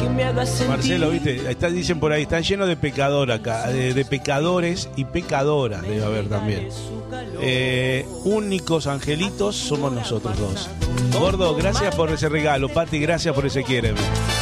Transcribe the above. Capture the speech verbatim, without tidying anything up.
que me haga sentir. Marcelo, viste, está, dicen por ahí, están llenos de pecador acá, de, de pecadores y pecadoras debe haber también. Eh, únicos angelitos somos nosotros dos. Gordo, gracias por ese regalo. Pati, gracias por ese quiéreme.